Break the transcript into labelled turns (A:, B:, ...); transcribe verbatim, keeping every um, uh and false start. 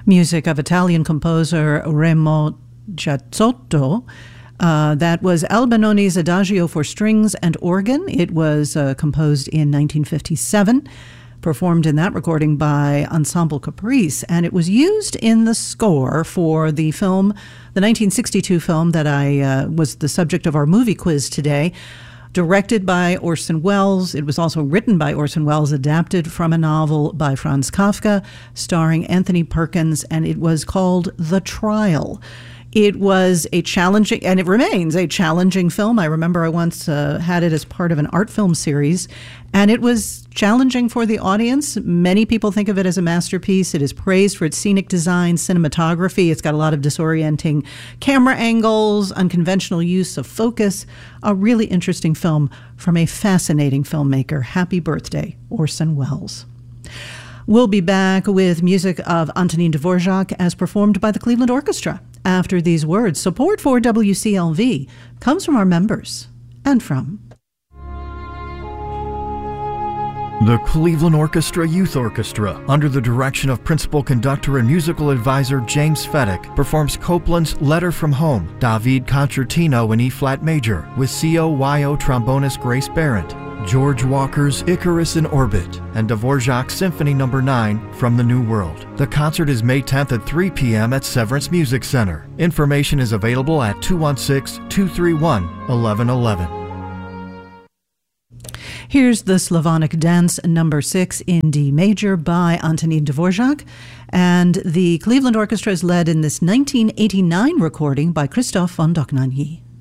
A: music of Italian composer Remo Giazzotto. Uh, that was Albinoni's Adagio for strings and organ. It was uh, composed in nineteen fifty-seven, performed in that recording by Ensemble Caprice, and it was used in the score for the film, the nineteen sixty-two film that I uh, was the subject of our movie quiz today. Directed by Orson Welles. It was also written by Orson Welles, adapted from a novel by Franz Kafka, starring Anthony Perkins, and it was called The Trial. It was a challenging, and it remains a challenging film. I remember I once uh, had it as part of an art film series, and it was challenging for the audience. Many people think of it as a masterpiece. It is praised for its scenic design, cinematography. It's got a lot of disorienting camera angles, unconventional use of focus. A really interesting film from a fascinating filmmaker. Happy birthday, Orson Welles. We'll be back with music of Antonin Dvorak as performed by the Cleveland Orchestra. After these words, support for W C L V comes from our members and from
B: the Cleveland Orchestra Youth Orchestra, under the direction of principal conductor and musical advisor James Fedek, performs Copland's Letter from Home, David Concertino in E-flat major, with C O Y O trombonist Grace Barrett, George Walker's Icarus in Orbit, and Dvorak's Symphony number nine from the New World. The concert is May tenth at three p.m. at Severance Music Center. Information is available at two one six, two three one, one one one one.
A: Here's the Slavonic Dance number six in D major by Antonin Dvorak, and the Cleveland Orchestra is led in this nineteen eighty-nine recording by Christoph von Dohnanyi.